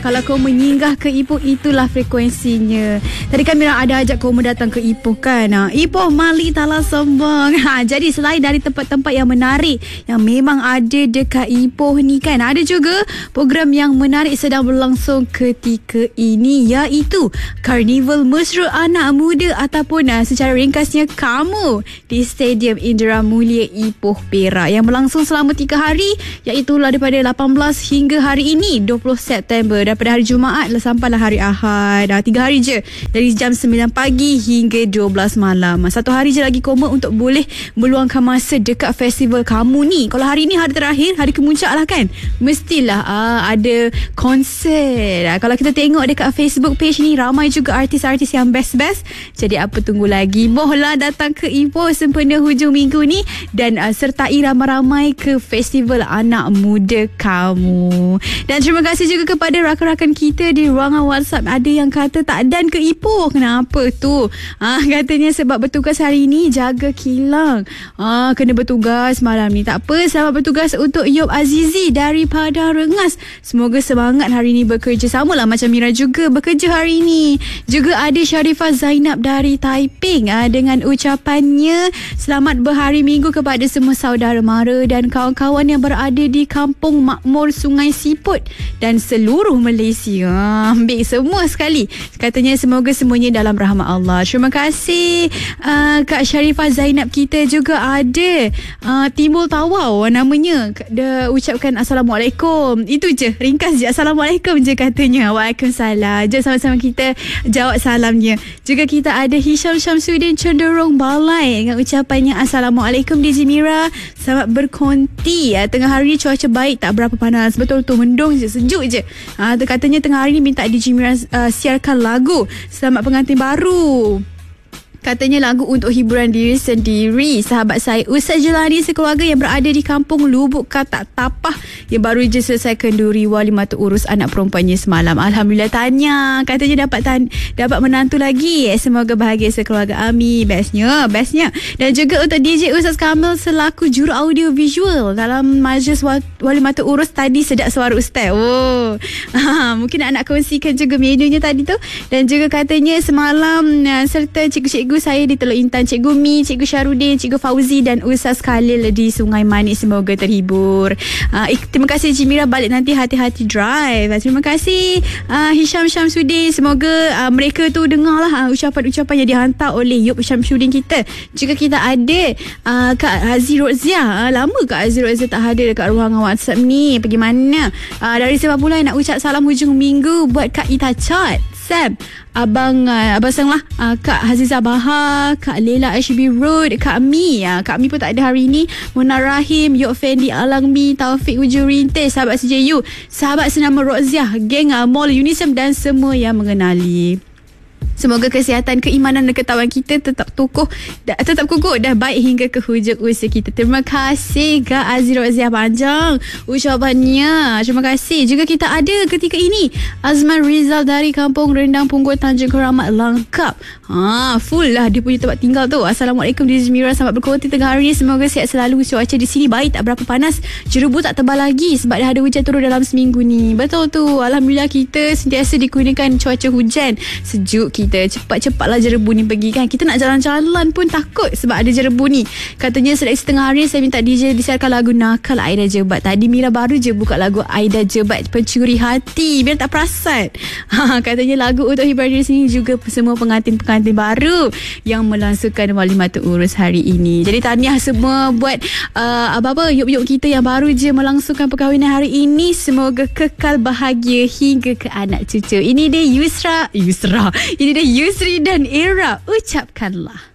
Kalau kau menyinggah ke Ipoh, itulah frekuensinya. Tadi kan Mira ada ajak kau datang ke Ipoh kan. Ipoh Mali Tala Sembang. Jadi selain dari tempat-tempat yang menarik yang memang ada dekat Ipoh ni kan, ada juga program yang menarik sedang berlangsung ketika ini, iaitu Karnival Mesra Anak Muda ataupun secara ringkasnya KAMU di Stadium Indra Mulia Ipoh Perak yang berlangsung selama 3 hari, iaitu daripada 18 hingga hari ini 20 September, daripada hari Jumaat sampailah hari Ahad. 3 hari je, dari jam 9 pagi hingga 12 malam. 1 hari je lagi koma untuk boleh meluangkan masa dekat festival KAMU ni. Kalau hari ni hari terakhir, hari kemuncak lah kan, mestilah ada konsert. Kalau kita tengok dekat Facebook page ni, ramai juga artis-artis yang best-best. Jadi apa tunggu lagi, mohlah datang ke Ipoh sempena hujung minggu ni dan sertai ramai-ramai ke festival Anak Muda KAMU. Dan terima kasih juga kepada rakan-rakan kita di ruangan WhatsApp. Ada yang kata tak dan ke Ipoh. Kenapa tu? Katanya sebab bertugas hari ni jaga kilang. Kena bertugas malam ni. Tak apa, selamat bertugas untuk Yop Azizi daripada Rengas. Semoga semangat hari ni bekerja. Sama lah macam Mira juga bekerja hari ni. Juga ada Sharifah Zainab dari Taiping dengan ucapannya selamat berhari minggu kepada semua saudara mara dan kawan-kawan yang berada di Kampung Makmur Sungai Siput dan seluruh Malaysia. Ambil semua sekali. Katanya semoga semuanya dalam rahmat Allah. Terima kasih Kak Sharifah Zainab. Kita juga ada Timbul Tawau namanya. Dia ucapkan Assalamualaikum. Itu je, ringkas je, Assalamualaikum je katanya. Waalaikumsalam. Jom sama-sama kita jawab salamnya. Juga kita ada Hisham Syamsuddin Cenderung Balai dengan ucapannya Assalamualaikum DJ Mira, selamat berkonti. Tengah hari ni cuaca baik, tak berapa panas. Betul tu, mendung je, sejuk je. Katanya tengah hari ni minta DJ Mira siarkan lagu Selamat Pengantin Baru. Katanya lagu untuk hiburan diri sendiri. Sahabat saya Ustaz Jelani sekeluarga yang berada di Kampung Lubuk Katak Tapah yang baru je selesai kenduri wali mata urus anak perempuannya semalam. Alhamdulillah, tanya. Katanya dapat menantu lagi. Semoga bahagia sekeluarga. Amin. Bestnya. Dan juga untuk DJ Ustaz Kamil selaku juru audio visual dalam majlis wali mata urus tadi. Sedap suara Ustaz. Mungkin nak kongsikan juga menunya tadi tu. Dan juga katanya semalam serta cikgu-cikgu saya di Teluk Intan, Cikgu Mi, Cikgu Syarudin, Cikgu Fauzi dan Ustaz Khalil di Sungai Manis. Semoga terhibur. Terima kasih Cik Mira, balik nanti hati-hati drive. Terima kasih Hisham Syamsuddin. Semoga mereka tu dengarlah ucapan-ucapan yang dihantar oleh Yop Syamsuddin kita. Juga kita ada Kak Hazi Rozia. Lama Kak Hazi Rozia tak hadir dekat ruangan WhatsApp ni. Pergi mana? Dari sebab pula nak ucap salam hujung minggu buat Kak Ita Chat, Sam, Abang Sang lah, Kak Hazizah Bahar, Kak Lela HB Road, Kak Mi. Kak Mi pun tak ada hari ni. Mona Rahim, Yok Fendi Alangmi, Taufik Ujur Rintis, sahabat CJU, sahabat senama Roziah, geng Mall Unisem dan semua yang mengenali. Semoga kesihatan, keimanan dan ketahuan kita tetap kukuh dan baik hingga ke hujung usia kita. Terima kasih Kak Azir Roziah, panjang ucapannya. Terima kasih. Juga kita ada ketika ini Azman Rizal dari Kampung Rendang Punggol Tanjung Keramat. Lengkap. Full lah dia punya tempat tinggal tu. Assalamualaikum DJ Mira, selamat berkonti tengah hari ni. Semoga sihat selalu. Cuaca di sini baik, tak berapa panas. Jerubu tak tebal lagi sebab dah ada hujan turun dalam seminggu ni. Betul tu. Alhamdulillah kita sentiasa dikurniakan cuaca hujan. Sejuk kita. Cepat-cepatlah jerebu ni pergi kan. Kita nak jalan-jalan pun takut sebab ada jerebu ni. Katanya seleksi tengah hari saya minta DJ disiarkan lagu Nakal Aida Jebat. Tadi Mira baru je buka lagu Aida Jebat, Pencuri Hati. Biar tak perasan. Katanya lagu untuk hiburan diri sini juga semua pengantin-pengantin baru yang melangsungkan wali mata urus hari ini. Jadi tahniah semua buat yuk-yuk kita yang baru je melangsungkan perkahwinan hari ini. Semoga kekal bahagia hingga ke anak cucu. Ini dia Yusra. Ini dia Yusri dan Ira. Ucapkanlah.